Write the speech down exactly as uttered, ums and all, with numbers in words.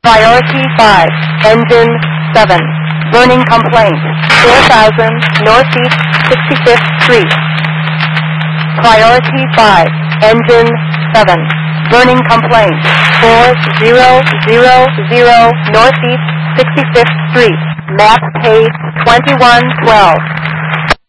Priority five, engine seven, burning complaint, four thousand Northeast sixty-fifth Street. Priority five, engine seven, burning complaint, four thousand Northeast sixty-fifth Street, map page twenty-one twelve.